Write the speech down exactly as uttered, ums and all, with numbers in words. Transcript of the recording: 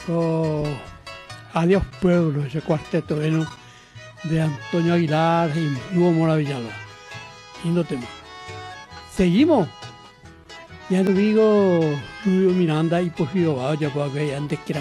Oh, Adiós Pueblo, ese cuarteto bueno de Antonio Aguilar y Hugo Mora Villalba. Lindo tema. Seguimos. Ya te digo, Rubio Miranda y Porfirio Vaya, porque antes que era